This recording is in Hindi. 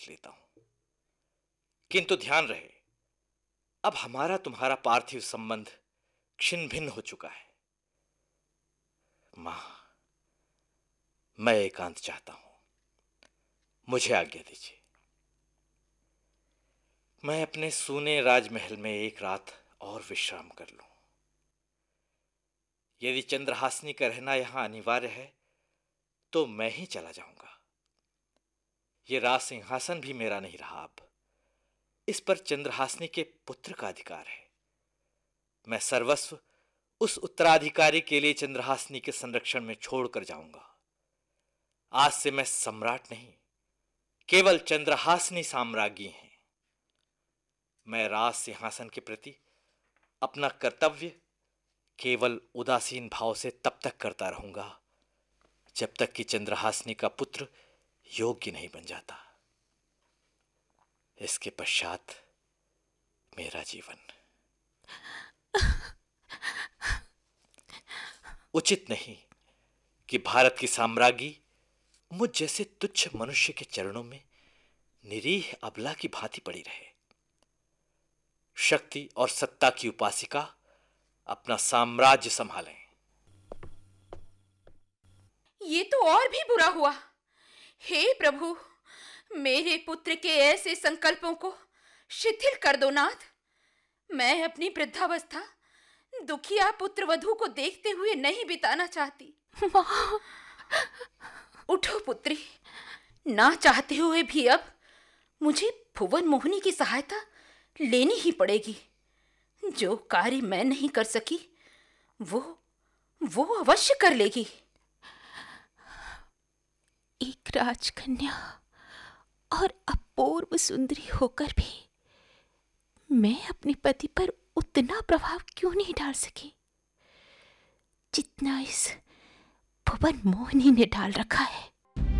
लेता हूं, किंतु ध्यान रहे, अब हमारा तुम्हारा पार्थिव संबंध छिन्न भिन्न हो चुका है। मां, मैं एकांत चाहता हूं, मुझे आज्ञा दीजिए। मैं अपने सूने राजमहल में एक रात और विश्राम कर लूं। यदि चंद्रहासिनी का रहना यहां अनिवार्य है तो मैं ही चला जाऊंगा। यह राज सिंहासन भी मेरा नहीं रहा, अब इस पर चंद्रहासिनी के पुत्र का अधिकार है। मैं सर्वस्व उस उत्तराधिकारी के लिए चंद्रहासिनी के संरक्षण में छोड़कर जाऊंगा। आज से मैं सम्राट नहीं, केवल चंद्रहासिनी साम्राज्ञी हैं। मैं राज सिंहासन के प्रति अपना कर्तव्य केवल उदासीन भाव से तब तक करता रहूंगा जब तक कि चंद्रहासिनी का पुत्र योग्य नहीं बन जाता। इसके पश्चात मेरा जीवन उचित नहीं कि भारत की साम्राज्ञी मुझ जैसे तुच्छ मनुष्य के चरणों में निरीह अबला की भांति पड़ी रहे। शक्ति और सत्ता की उपासिका अपना साम्राज्य संभालें। ये तो और भी बुरा हुआ। हे प्रभु, मेरे पुत्र के ऐसे संकल्पों को शिथिल कर दो नाथ। मैं अपनी वृद्धावस्था दुखिया पुत्र वधू को देखते हुए नहीं बिताना चाहती। माँ, उठो पुत्री, ना चाहते हुए भी अब मुझे भुवन मोहिनी की सहायता लेनी ही पड़ेगी। जो कार्य मैं नहीं कर सकी वो अवश्य कर लेगी। एक राजकन्या और अपूर्व सुंदरी होकर भी मैं अपने पति पर उतना प्रभाव क्यों नहीं डाल सकी जितना इस भुवन मोहिनी ने डाल रखा है।